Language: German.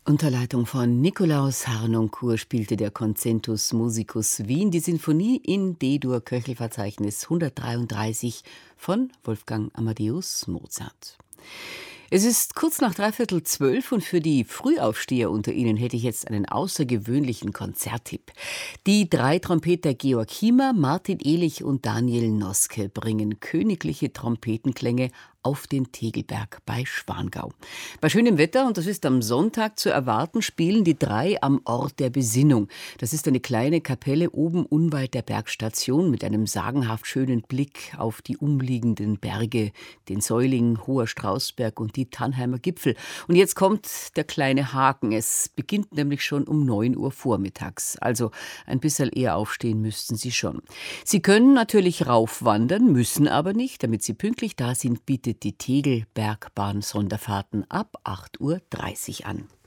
Unter Leitung von Nikolaus Harnoncourt spielte der Concentus Musicus Wien die Sinfonie in D-Dur-Köchelverzeichnis 133 von Wolfgang Amadeus Mozart. Es ist kurz nach 11:45 und für die Frühaufsteher unter Ihnen hätte ich jetzt einen außergewöhnlichen Konzerttipp. Die 3 Trompeter Georg Hiemer, Martin Ehlich und Daniel Noske bringen königliche Trompetenklänge auf den Tegelberg bei Schwangau. Bei schönem Wetter, und das ist am Sonntag zu erwarten, spielen die 3 am Ort der Besinnung. Das ist eine kleine Kapelle oben unweit der Bergstation mit einem sagenhaft schönen Blick auf die umliegenden Berge, den Säuling, Hoher Straußberg und die Tannheimer Gipfel. Und jetzt kommt der kleine Haken. Es beginnt nämlich schon um 9 Uhr vormittags. Also ein bisschen eher aufstehen müssten Sie schon. Sie können natürlich raufwandern, müssen aber nicht. Damit Sie pünktlich da sind, bietet die Tegelbergbahn Sonderfahrten ab 8:30 Uhr an.